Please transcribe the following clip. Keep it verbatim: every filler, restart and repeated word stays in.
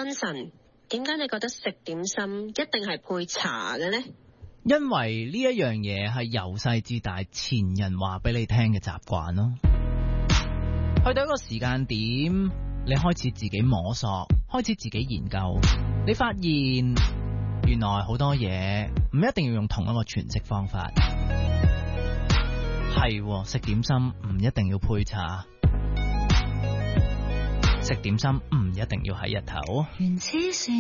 Johnson，點解你覺得食點心一定係配茶嘅呢？ 因為呢一樣嘢係由細至大前人話俾你聽嘅習慣咯。去到一個時間點，你開始自己摸索，開始自己研究，你發現原來好多嘢唔一定要用同一個詮釋方法。係，食點心唔一定要配茶，食點心唔一定要喺日頭。